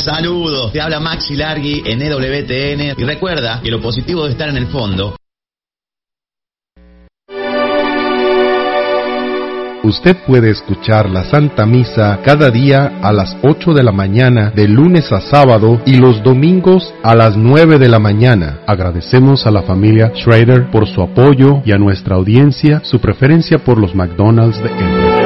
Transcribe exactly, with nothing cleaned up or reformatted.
Saludos, te habla Maxi Largui en E W T N y recuerda que lo positivo de estar en el fondo. Usted puede escuchar la Santa Misa cada día a las ocho de la mañana, de lunes a sábado, y los domingos a las nueve de la mañana. Agradecemos a la familia Schrader por su apoyo y a nuestra audiencia su preferencia por los McDonald's de Edwards.